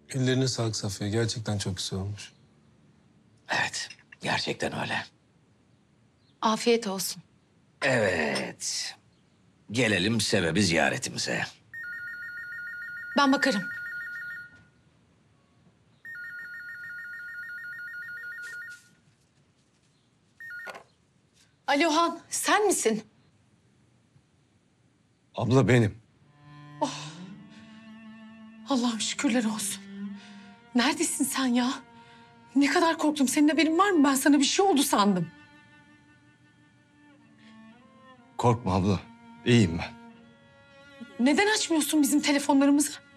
Ellerine sağlık Safiye. Gerçekten çok güzel olmuş. Evet, gerçekten öyle. Afiyet olsun. Evet. Gelelim sebebi ziyaretimize. Ben bakarım. Alo Han, sen misin? Abla benim. Allah'ım şükürler olsun. Neredesin sen ya? Ne kadar korktum. Senin haberin var mı? Ben sana bir şey oldu sandım. Korkma abla. İyiyim ben. Neden açmıyorsun bizim telefonlarımızı?